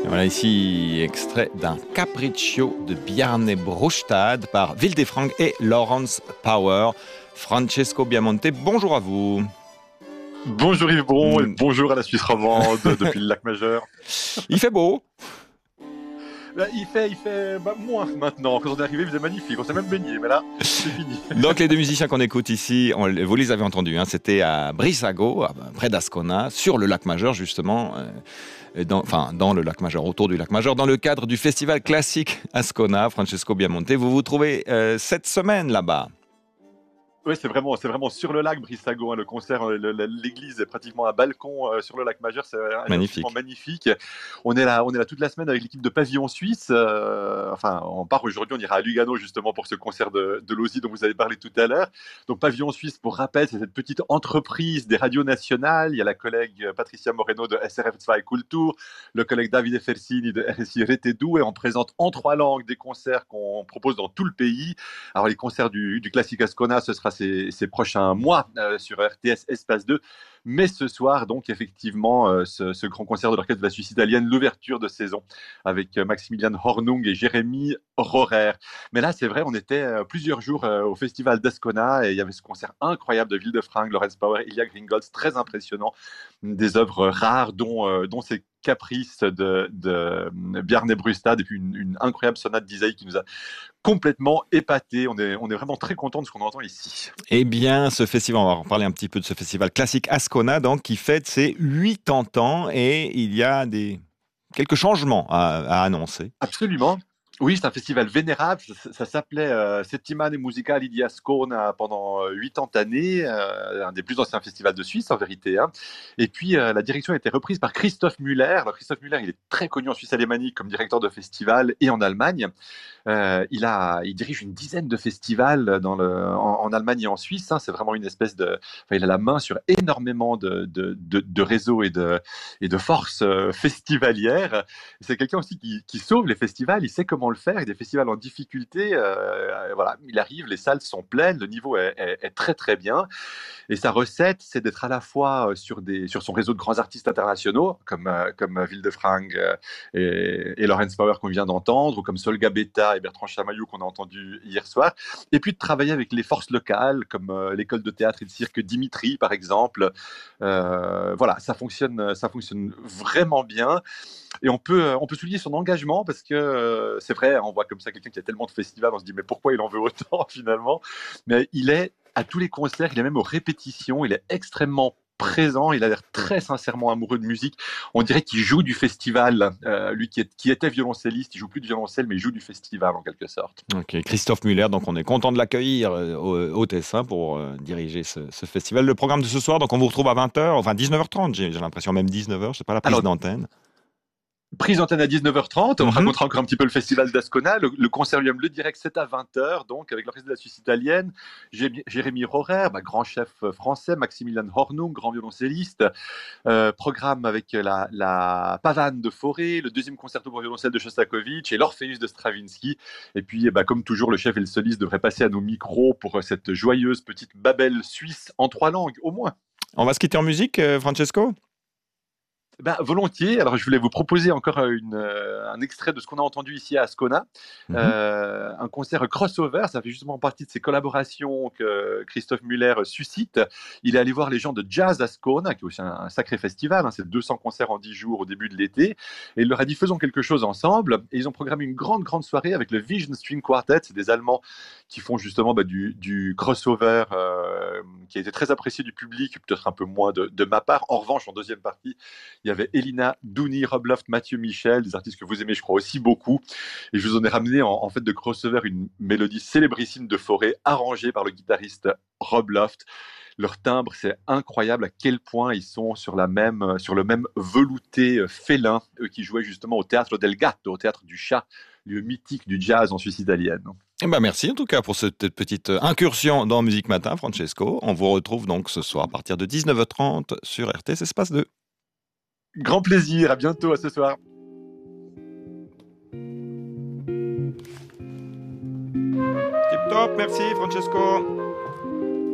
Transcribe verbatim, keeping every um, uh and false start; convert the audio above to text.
Voilà ici, extrait d'un Capriccio de Bjarne Brustad par Wildefrank et Laurence Power. Francesco Biamonte, bonjour à vous. Bonjour Yves Bron et Mm. bonjour à la Suisse romande depuis le lac Majeur. Il fait beau. Là, il fait, il fait bah, moins maintenant. Quand on est arrivé, il faisait magnifique. On s'est même baigné, mais là, c'est fini. Donc les deux musiciens qu'on écoute ici, on, vous les avez entendus, hein, c'était à Brissago, près d'Ascona, sur le lac Majeur justement, euh, dans, enfin dans le lac Majeur, autour du lac Majeur, dans le cadre du festival classique Ascona. Francesco Biamonte, vous vous trouvez euh, cette semaine là-bas. Oui, c'est vraiment, c'est vraiment sur le lac Brissago. Hein, le concert, le, le, l'église est pratiquement un balcon euh, sur le lac Majeur. C'est magnifique. magnifique. On est là, on est là toute la semaine avec l'équipe de Pavillon Suisse. Euh, enfin, on part aujourd'hui, on ira à Lugano justement pour ce concert de, de l'O S I dont vous avez parlé tout à l'heure. Donc Pavillon Suisse, pour rappel, c'est cette petite entreprise des radios nationales. Il y a la collègue Patricia Moreno de S R F deux Kultur, le collègue Davide Fersini de R S I Retedu, et on présente en trois langues des concerts qu'on propose dans tout le pays. Alors les concerts du, du classique Ascona, ce sera Ces, ces prochains mois euh, sur R T S Espace deux. Mais ce soir, donc, effectivement, euh, ce, ce grand concert de l'Orchestre de la Suisse italienne, l'ouverture de saison avec euh, Maximilian Hornung et Jérémy Rohrer. Mais là, c'est vrai, on était euh, plusieurs jours euh, au festival d'Ascona et il y avait ce concert incroyable de Wildefrank, Laurence Power, Ilya Gringolz, très impressionnant. Des œuvres rares, dont, euh, dont ces caprices de, de Bjarne Brustad et puis une, une incroyable sonate d'Isaïe qui nous a complètement épaté. On est, on est vraiment très content de ce qu'on entend ici. Eh bien, ce festival, on va reparler un petit peu de ce festival classique Ascona, donc, qui fête ses quatre-vingts ans et il y a des, quelques changements à, à annoncer. Absolument. Oui, c'est un festival vénérable. Ça, ça s'appelait euh, Settimane Musicali di Ascona pendant quatre-vingts années, euh, un des plus anciens festivals de Suisse en vérité. Hein. Et puis euh, la direction a été reprise par Christophe Müller. Alors Christophe Müller, il est très connu en Suisse alémanique comme directeur de festival et en Allemagne. Euh, il, a, il dirige une dizaine de festivals dans le, en, en Allemagne et en Suisse. Hein. C'est vraiment une espèce de... Enfin, il a la main sur énormément de, de, de, de réseaux et de, et de forces euh, festivalières. C'est quelqu'un aussi qui, qui sauve les festivals. Il sait comment le faire. Et des festivals en difficulté, euh, voilà, il arrive, les salles sont pleines, le niveau est, est, est très très bien. Et sa recette, c'est d'être à la fois sur, des, sur son réseau de grands artistes internationaux, comme, euh, comme Wildefrank euh, et, et Laurence Power qu'on vient d'entendre, ou comme Solga Beta et Bertrand Chamaillou qu'on a entendu hier soir, et puis de travailler avec les forces locales, comme euh, l'école de théâtre et de cirque Dimitri, par exemple. Euh, voilà, ça fonctionne, ça fonctionne vraiment bien. Et on peut, on peut souligner son engagement parce que euh, c'est vrai, on voit comme ça quelqu'un qui a tellement de festivals, on se dit mais pourquoi il en veut autant finalement. Mais il est à tous les concerts, il est même aux répétitions, il est extrêmement présent, il a l'air très sincèrement amoureux de musique. On dirait qu'il joue du festival. Euh, lui qui, est, qui était violoncelliste, il joue plus de violoncelle, mais il joue du festival en quelque sorte. Ok, Christophe Müller, donc on est content de l'accueillir au, au Tessin pour euh, diriger ce, ce festival. Le programme de ce soir, donc on vous retrouve à vingt heures, enfin dix-neuf heures trente, j'ai, j'ai l'impression, même dix-neuf heures, je sais pas, la prise Alors, d'antenne. Prise d'antenne à dix-neuf heures trente, on mm-hmm. racontera encore un petit peu le festival d'Ascona. Le, le concert lui-même, le direct, c'est à vingt heures, donc avec l'Orchestre de la Suisse italienne, Jérémy Rohrer, bah, grand chef français, Maximilian Hornung, grand violoncelliste, euh, programme avec la, la Pavane de Fauré, le deuxième concerto pour violoncelle de Shostakovich et l'Orpheus de Stravinsky. Et puis, bah, comme toujours, le chef et le soliste devraient passer à nos micros pour cette joyeuse petite babel suisse en trois langues, au moins. On va se quitter en musique, Francesco ? Ben, volontiers. Alors, je voulais vous proposer encore une, euh, un extrait de ce qu'on a entendu ici à Ascona. Mm-hmm. Euh, un concert crossover. Ça fait justement partie de ces collaborations que Christophe Müller suscite. Il est allé voir les gens de Jazz Ascona, qui est aussi un, un sacré festival. Hein, c'est deux cents concerts en dix jours au début de l'été. Et il leur a dit, faisons quelque chose ensemble. Et ils ont programmé une grande, grande soirée avec le Vision String Quartet. C'est des Allemands qui font justement bah, du, du crossover euh, qui a été très apprécié du public, peut-être un peu moins de, de ma part. En revanche, en deuxième partie, il y avait Elina Douni, Rob Loft, Mathieu Michel, des artistes que vous aimez, je crois, aussi beaucoup. Et je vous en ai ramené en, en fait de crossover une mélodie célébrissime de Forêt, arrangée par le guitariste Rob Loft. Leur timbre, c'est incroyable à quel point ils sont sur, la même, sur le même velouté félin, eux qui jouaient justement au Théâtre del Gatto, au Théâtre du Chat, lieu mythique du jazz en Suisse italienne. Eh ben merci en tout cas pour cette petite incursion dans Musique Matin, Francesco. On vous retrouve donc ce soir à partir de dix-neuf heures trente sur R T S Espace deux. Grand plaisir, à bientôt, à ce soir. Tip top, merci Francesco.